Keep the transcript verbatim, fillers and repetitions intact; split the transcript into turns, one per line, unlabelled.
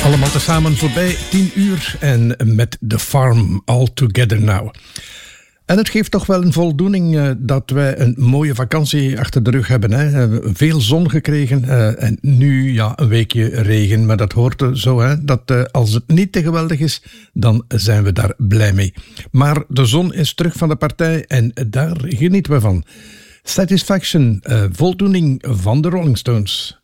Allemaal tezamen voorbij tien uur en met The Farm All Together Now. En het geeft toch wel een voldoening uh, dat wij een mooie vakantie achter de rug hebben. Hè? We hebben veel zon gekregen uh, en nu ja, een weekje regen. Maar dat hoort er zo, hè? Dat uh, als het niet te geweldig is, dan zijn we daar blij mee. Maar de zon is terug van de partij en daar genieten we van. Satisfaction, uh, voldoening van de Rolling Stones.